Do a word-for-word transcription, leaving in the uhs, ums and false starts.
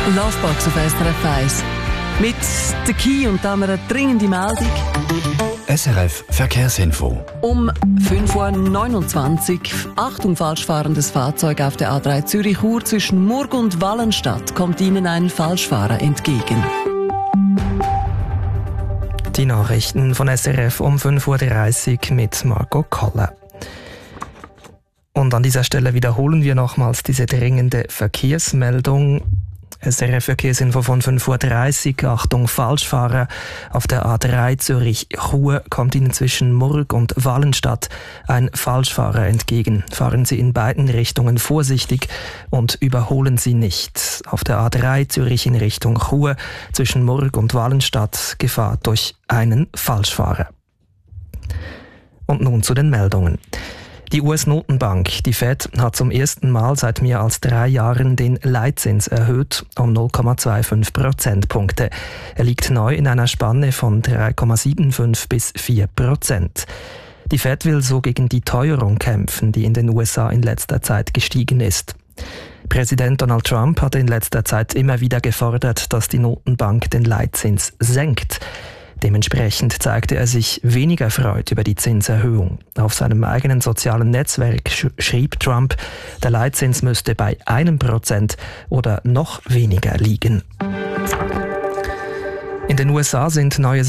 Lovebox auf S R F eins. Mit der Key und dann eine dringende Meldung. S R F Verkehrsinfo. Um fünf Uhr neunundzwanzig. Achtung, falsch fahrendes Fahrzeug auf der A drei Zürich-Chur zwischen Murg und Wallenstadt. Kommt Ihnen ein Falschfahrer entgegen. Die Nachrichten von S R F um fünf Uhr dreißig mit Marco Koller. Und an dieser Stelle wiederholen wir nochmals diese dringende Verkehrsmeldung. S R F Verkehrsinfo von fünf Uhr dreißig. Achtung, Falschfahrer. Auf der A drei Zürich-Chur kommt Ihnen zwischen Murg und Wallenstadt ein Falschfahrer entgegen. Fahren Sie in beiden Richtungen vorsichtig und überholen Sie nicht. Auf der A drei Zürich in Richtung Chur zwischen Murg und Wallenstadt Gefahr durch einen Falschfahrer. Und nun zu den Meldungen. Die U S-Notenbank, die Fed, hat zum ersten Mal seit mehr als drei Jahren den Leitzins erhöht um null Komma fünfundzwanzig Prozentpunkte. Er liegt neu in einer Spanne von drei Komma fünfundsiebzig bis vier Prozent. Die Fed will so gegen die Teuerung kämpfen, die in den U S A in letzter Zeit gestiegen ist. Präsident Donald Trump hatte in letzter Zeit immer wieder gefordert, dass die Notenbank den Leitzins senkt. Dementsprechend zeigte er sich weniger erfreut über die Zinserhöhung. Auf seinem eigenen sozialen Netzwerk sch- schrieb Trump, der Leitzins müsste bei einem Prozent oder noch weniger liegen. In den U S A sind neue